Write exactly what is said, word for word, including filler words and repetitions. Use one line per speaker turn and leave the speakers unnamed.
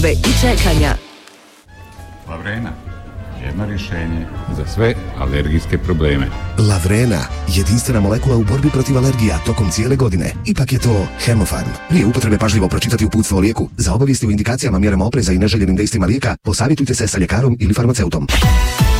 i čekanja.
Lavrena, jedno rješenje za sve alergijske probleme.
Lavrena, jedinstvena molekula u borbi protiv alergija tokom cijele godine. Ipak je to Hemofarm. Prije upotrebe pažljivo pročitati uputstvo o lijeku. Za obavijesti o indikacijama, mjerama opreza i neželjenim dejstvima lijeka, posavjetujte se sa ljekarom ili farmaceutom.